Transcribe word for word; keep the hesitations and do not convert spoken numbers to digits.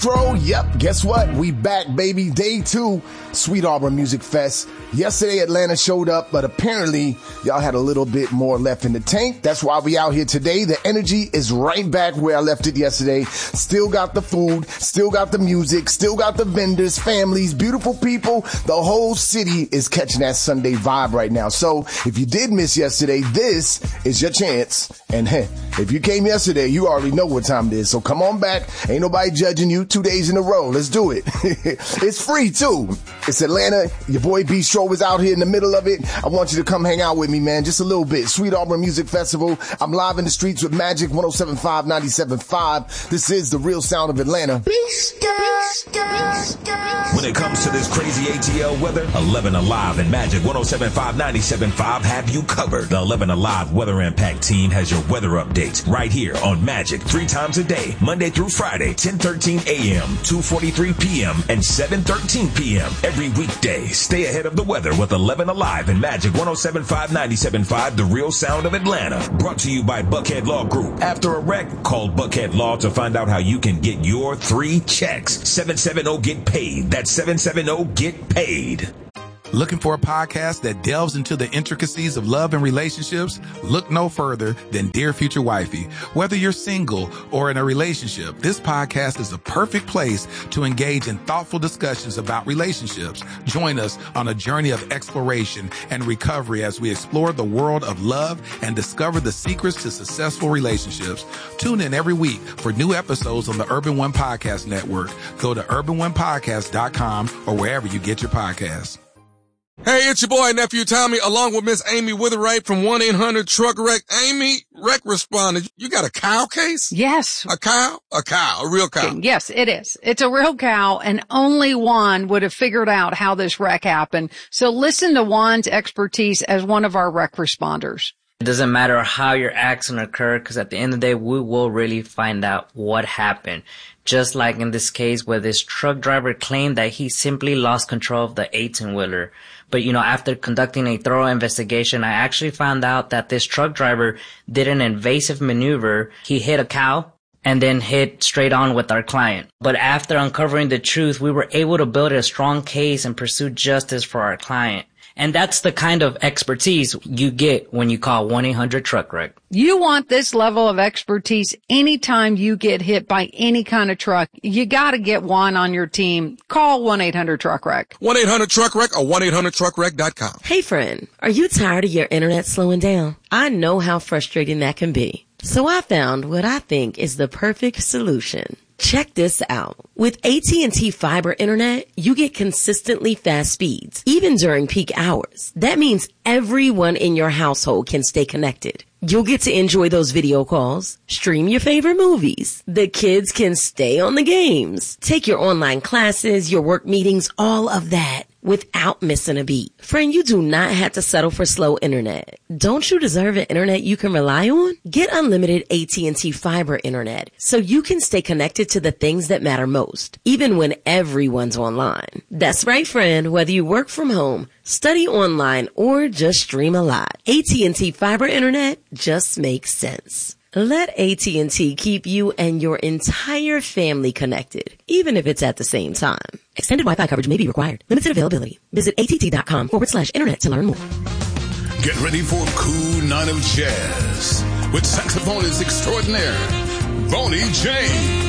Bistro. Yep, guess what? We back, baby. Day two, Sweet Auburn Music Fest. Yesterday, Atlanta showed up, but apparently y'all had a little bit more left in the tank. That's why we out here today. The energy is right back where I left it yesterday. Still got the food, still got the music, still got the vendors, families, beautiful people. The whole city is catching that Sunday vibe right now. So if you did miss yesterday, this is your chance. And hey, if you came yesterday, you already know what time it is. So come on back. Ain't nobody judging you two days in a row. Let's do it. It's free too. It's Atlanta. Your boy Bistro is out here in the middle of it. I want you to come hang out with me, man. Just a little bit. Sweet Auburn Music Festival. I'm live in the streets with Magic one oh seven point five, ninety-seven point five. This is the real sound of Atlanta. When it comes to this crazy A T L weather, eleven Alive and Magic one oh seven point five, ninety-seven point five have you covered. The eleven Alive Weather Impact team has your weather updates right here on Magic three times a day, Monday through Friday, ten thirteen a.m., two forty-three p.m., and seven thirteen p.m. every weekday. Stay ahead of the weather with eleven Alive and Magic one oh seven point five, ninety-seven point five, the real sound of Atlanta. Brought to you by Buckhead Law Group. After a wreck, call Buckhead Law to find out how you can get your three checks. seven seven zero get paid. That's seven seven zero get paid. Looking for a podcast that delves into the intricacies of love and relationships? Look no further than Dear Future Wifey. Whether you're single or in a relationship, this podcast is a perfect place to engage in thoughtful discussions about relationships. Join us on a journey of exploration and recovery as we explore the world of love and discover the secrets to successful relationships. Tune in every week for new episodes on the Urban One Podcast Network. Go to urban one podcast dot com or wherever you get your podcasts. Hey, it's your boy, Nephew Tommy, along with Miss Amy Witherite from one eight hundred truck wreck. Amy, wreck responded. You got a cow case? Yes. A cow? A cow. A real cow. Yes, it is. It's a real cow, and only Juan would have figured out how this wreck happened. So listen to Juan's expertise as one of our wreck responders. It doesn't matter how your accident occurred, because at the end of the day, we will really find out what happened. Just like in this case where this truck driver claimed that he simply lost control of the eighteen-wheeler. But, you know, after conducting a thorough investigation, I actually found out that this truck driver did an invasive maneuver. He hit a cow and then hit straight on with our client. But after uncovering the truth, we were able to build a strong case and pursue justice for our client. And that's the kind of expertise you get when you call one eight hundred truck wreck. You want this level of expertise anytime you get hit by any kind of truck. You got to get Juan on your team. Call one eight hundred truck wreck. one eight hundred truck wreck or one eight hundred truck wreck dot com. Hey friend, are you tired of your internet slowing down? I know how frustrating that can be. So I found what I think is the perfect solution. Check this out. With A T and T Fiber Internet, you get consistently fast speeds, even during peak hours. That means everyone in your household can stay connected. You'll get to enjoy those video calls, stream your favorite movies. The kids can stay on the games, take your online classes, your work meetings, all of that without missing a beat. Friend, you do not have to settle for slow internet. Don't you deserve an internet you can rely on? Get unlimited A T and T Fiber Internet so you can stay connected to the things that matter most, even when everyone's online. That's right, friend. Whether you work from home, study online, or just stream a lot, A T and T Fiber Internet just makes sense. Let A T and T keep you and your entire family connected, even if it's at the same time. Extended Wi-Fi coverage may be required. Limited availability. Visit att.com forward slash internet to learn more. Get ready for a cool night of jazz with saxophonist extraordinaire, Boney James.